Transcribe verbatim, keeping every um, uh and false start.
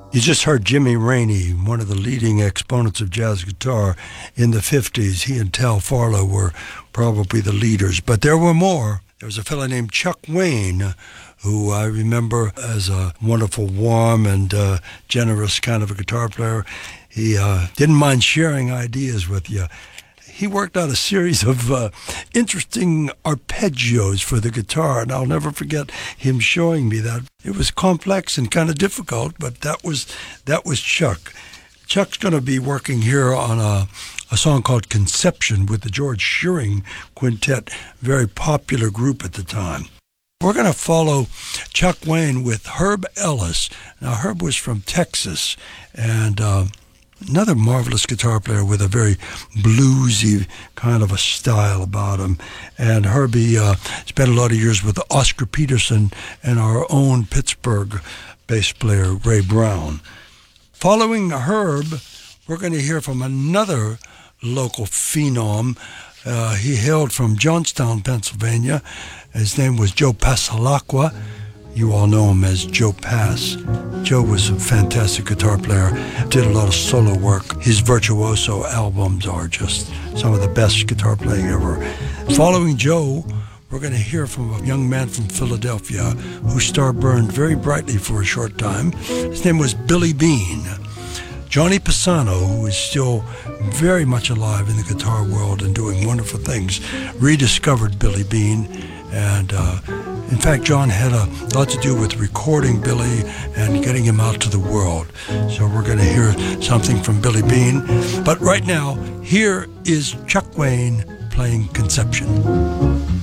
You just heard Jimmy Rainey, one of the leading exponents of jazz guitar in the fifties. He and Tal Farlow were probably the leaders, but there were more. There was a fellow named Chuck Wayne, who I remember as a wonderful, warm, and uh, generous kind of a guitar player. He uh, didn't mind sharing ideas with you. He worked out a series of uh, interesting arpeggios for the guitar, and I'll never forget him showing me that. It was complex and kind of difficult, but that was that was Chuck. Chuck's going to be working here on a, a song called Conception with the George Shearing Quintet, very popular group at the time. We're going to follow Chuck Wayne with Herb Ellis. Now, Herb was from Texas, and Uh, another marvelous guitar player with a very bluesy kind of a style about him. And Herbie uh, spent a lot of years with Oscar Peterson and our own Pittsburgh bass player, Ray Brown. Following Herb, we're going to hear from another local phenom. Uh, he hailed from Johnstown, Pennsylvania. His name was Joe Passalacqua. You all know him as Joe Pass. Joe was a fantastic guitar player, did a lot of solo work. His Virtuoso albums are just some of the best guitar playing ever. Following Joe, we're going to hear from a young man from Philadelphia whose star burned very brightly for a short time. His name was Billy Bean. Johnny Pisano, who is still very much alive in the guitar world and doing wonderful things, rediscovered Billy Bean. And uh, in fact, John had a lot to do with recording Billy and getting him out to the world. So we're going to hear something from Billy Bean. But right now, here is Chuck Wayne playing Conception.